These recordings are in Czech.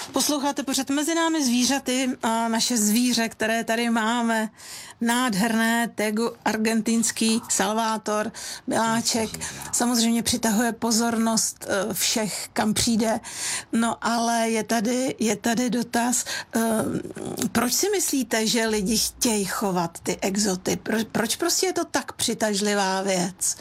Posloucháte pořád Mezi námi zvířaty a naše zvíře, které tady máme, nádherné tegu argentinský Salvátor, miláček, samozřejmě přitahuje pozornost všech, kam přijde. No ale je tady dotaz, proč si myslíte, že lidi chtějí chovat ty exoty? Proč prostě je to tak přitažlivá věc?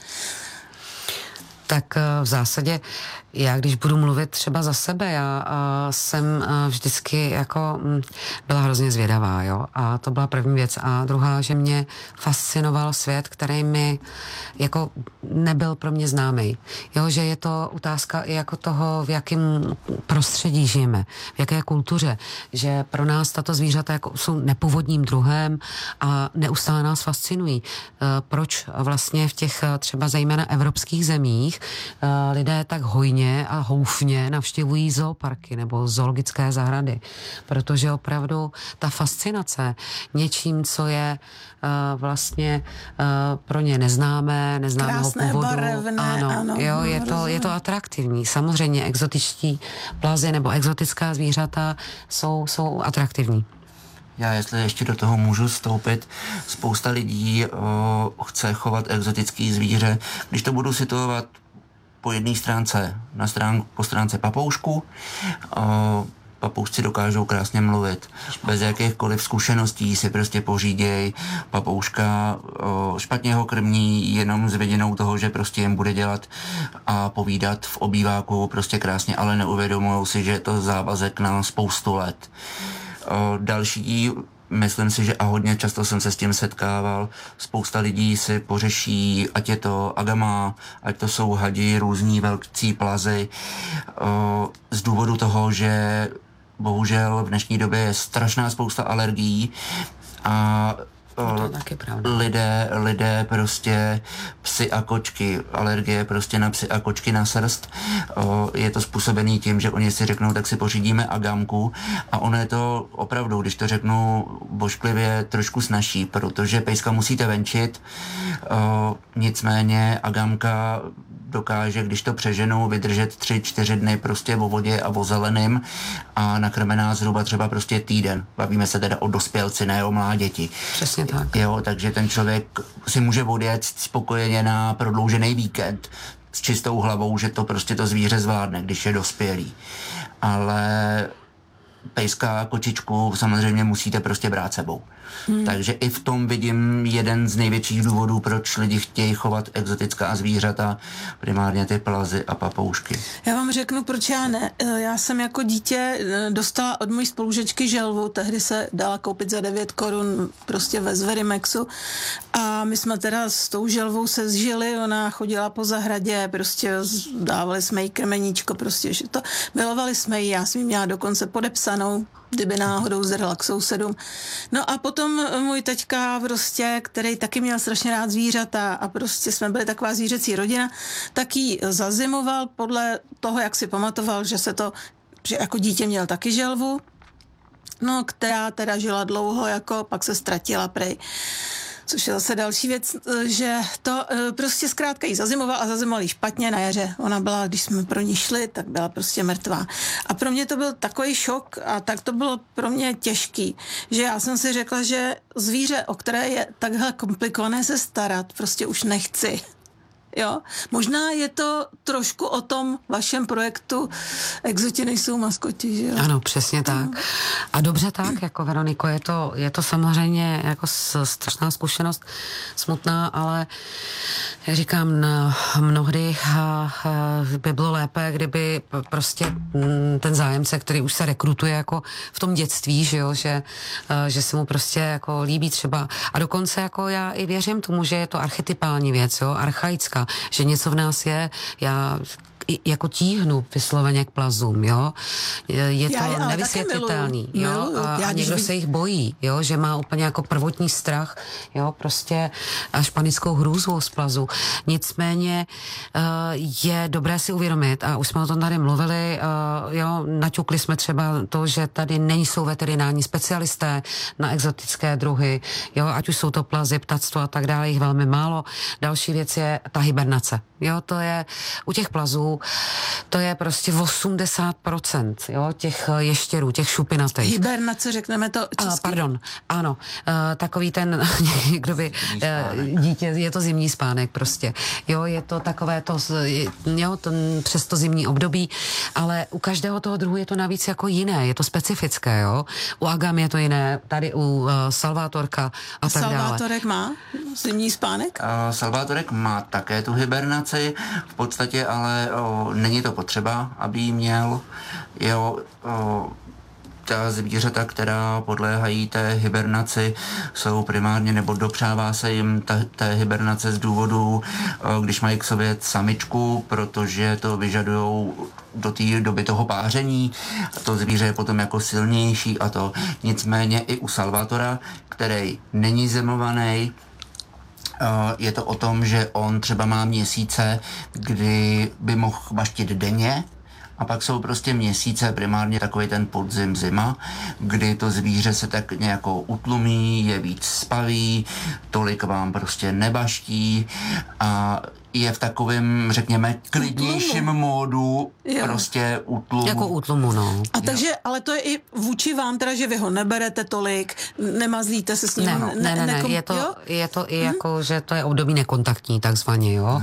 Tak v zásadě já, když budu mluvit třeba za sebe, já jsem vždycky jako byla hrozně zvědavá, jo, a to byla první věc. A druhá, že mě fascinoval svět, který mi jako nebyl pro mě známý. Jo, že je to otázka i jako toho, v jakém prostředí žijeme, v jaké kultuře, že pro nás tato zvířata jako jsou nepůvodním druhem a neustále nás fascinují. Proč vlastně v těch třeba zejména evropských zemích lidé tak hojně a houfně navštěvují zooparky nebo zoologické zahrady, protože opravdu ta fascinace něčím, co je vlastně pro ně neznámého původu. Barevné, ano, jo, je to atraktivní. Samozřejmě exotičtí plazy nebo exotická zvířata jsou atraktivní. Já, jestli ještě do toho můžu vstoupit, spousta lidí chce chovat exotický zvíře. Když to budu situovat po jedné stránce, po stránce papoušku, papoušci dokážou krásně mluvit. Bez jakýchkoliv zkušeností si prostě poříděj. Papouška špatně ho krmí jenom s vidinou toho, že prostě jim bude dělat a povídat v obýváku prostě krásně, ale neuvědomujou si, že je to závazek na spoustu let. Další, myslím si, že a hodně často jsem se s tím setkával, spousta lidí si pořeší, ať je to agama, ať to jsou hadi, různí velcí plazy, z důvodu toho, že bohužel v dnešní době je strašná spousta alergií a lidé prostě psy a kočky, alergie prostě na psy a kočky na srst, je to způsobený tím, že oni si řeknou, tak si pořídíme agamku a ono je to opravdu, když to řeknu božklivě, trošku snazší, protože pejska musíte venčit, nicméně agamka dokáže, když to přeženou, vydržet 3-4 dny prostě o vodě a o zeleným a nakrmená zhruba třeba prostě týden. Bavíme se teda o dospělci, ne o mláděti. Přesně tak. Jo, takže ten člověk si může odjet spokojeně na prodloužený víkend s čistou hlavou, že to prostě to zvíře zvládne, když je dospělý. Ale pejska a kočičku samozřejmě musíte prostě brát sebou. Takže i v tom vidím jeden z největších důvodů, proč lidi chtějí chovat exotická zvířata, primárně ty plazy a papoušky. Já vám řeknu, proč já ne. Já jsem jako dítě dostala od mojí spolužečky želvu, tehdy se dala koupit za 9 korun prostě ve Zverimexu a my jsme teda s tou želvou se zžili, ona chodila po zahradě, prostě dávali jsme jí krmeníčko, prostě že to milovali jsme jí, já jsem jí měla dokonce podepsanou, kdyby náhodou zdrhla k sousedům. No a potom můj taťka prostě, který taky měl strašně rád zvířata a prostě jsme byli taková zvířecí rodina, tak jí zazimoval podle toho, jak si pamatoval, že jako dítě měl taky želvu, no která teda žila dlouho, jako pak se ztratila prej. Což je zase další věc, že to prostě zkrátka jí zazimoval a zazimoval jí špatně na jaře. Ona byla, když jsme pro ní šli, tak byla prostě mrtvá. A pro mě to byl takový šok a tak to bylo pro mě těžký, že já jsem si řekla, že zvíře, o které je takhle komplikované se starat, prostě už nechci. Jo, možná je to trošku o tom vašem projektu Exoti nejsou maskoti, že jo? Ano, přesně tak. A dobře tak, jako Veroniko, je to samozřejmě jako strašná zkušenost, smutná, ale já říkám, mnohdy by bylo lépe, kdyby prostě ten zájemce, který už se rekrutuje jako v tom dětství, že jo, že se mu prostě jako líbí třeba, a dokonce jako já i věřím tomu, že je to archetypální věc, jo, archaická, že něco v nás je, já jako tíhnu vysloveně k plazům, jo. Je to nevysvětlitelný, jo. A někdo se jich bojí, jo, že má úplně jako prvotní strach, jo, prostě až panickou hrůzu z plazu. Nicméně je dobré si uvědomit, a už jsme o tom tady mluvili, jo, naťukli jsme třeba to, že tady nejsou veterinární specialisté na exotické druhy, jo, ať už jsou to plazy, ptactvo a tak dále, jich velmi málo. Další věc je ta hibernace. Jo, to je u těch plazů, to je prostě 80%, jo, těch ještěrů, těch šupinatých. Hibernace, řekneme to česky. Pardon, ano, takový ten, kdo by, dítě, je to zimní spánek prostě, jo, je to takové to, jo, přes to zimní období, ale u každého toho druhu je to navíc jako jiné, je to specifické, jo, u agam je to jiné, tady u salvátorka a tak dále. Salvátorek má zimní spánek? Salvátorek má také tu hibernaci, v podstatě, ale není to potřeba, aby ji měl. Jo, ta zvířata, která podléhají té hibernaci, jsou primárně, nebo dopřává se jim té hibernace z důvodu, když mají k sobě samičku, protože to vyžadujou do té doby toho páření. To zvíře je potom jako silnější a to. Nicméně i u salvátora, který není zimovaný, je to o tom, že on třeba má měsíce, kdy by mohl maštit denně, a pak jsou prostě měsíce, primárně takový ten podzim, zima, kdy to zvíře se tak nějakou utlumí, je víc spavý, tolik vám prostě nebaští a je v takovém, řekněme, klidnějším módu, prostě útlumu. Jako útlumu, no. A takže, ale to je i vůči vám teda, že vy ho neberete tolik, nemazlíte se s ním. Ne, je to i jako, že to je období nekontaktní, takzvaně, jo.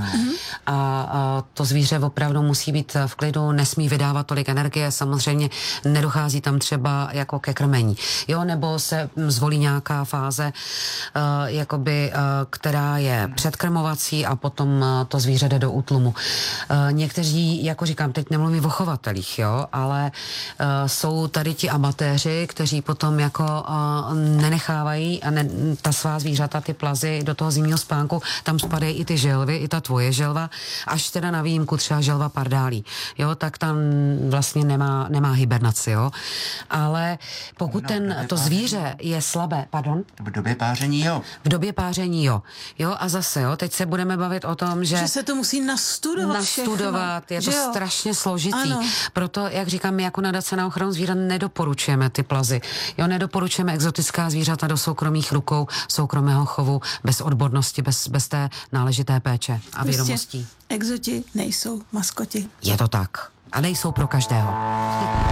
A to zvíře opravdu musí být v klidu, nesmí vydávat tolik energie, samozřejmě nedochází tam třeba jako ke krmení, jo, nebo se zvolí nějaká fáze, jakoby, která je předkrmovací a potom to zvíře jde do útlumu. Někteří, jako říkám, teď nemluvím o chovatelích, jo, ale jsou tady ti amatéři, kteří potom jako nenechávají ta svá zvířata, ty plazy do toho zimního spánku, tam spadají i ty želvy, i ta tvoje želva, až teda na výjimku třeba želva pardálí, jo, tak tam vlastně nemá hibernaci, jo, ale pokud to zvíře je slabé, pardon? V době páření, jo. V době páření, jo. Jo, a zase, jo, teď se budeme bavit o tom, že se to musí nastudovat všechno. Je to strašně složitý. Ano. Proto, jak říkám, my jako nadace na ochranu zvířat nedoporučujeme ty plazy. Jo, nedoporučujeme exotická zvířata do soukromých rukou, soukromého chovu, bez odbornosti, bez té náležité péče a vědomostí. Exoti nejsou maskoti. Je to tak. A nejsou pro každého.